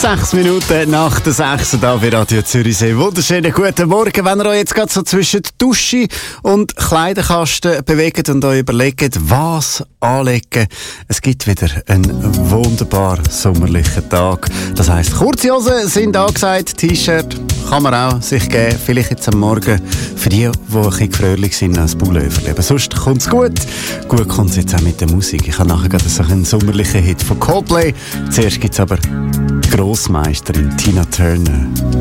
6 Minuten nach der 6 da bei Radio Zürichsee. Wunderschönen guten Morgen, wenn ihr euch jetzt gerade so zwischen Dusche und Kleiderkasten bewegt und euch überlegt, was anlegen. Es gibt wieder einen wunderbar sommerlichen Tag. Das heisst, kurze Hosen sind angesagt, T-Shirt kann man auch sich geben, vielleicht jetzt am Morgen für die ein bisschen gefröhlich sind, als Pullover. Aber sonst kommt es gut. Gut kommt es jetzt auch mit der Musik. Ich habe nachher gerade so einen sommerlichen Hit von Coldplay. Zuerst gibt es aber Grossmeisterin Tina Turner.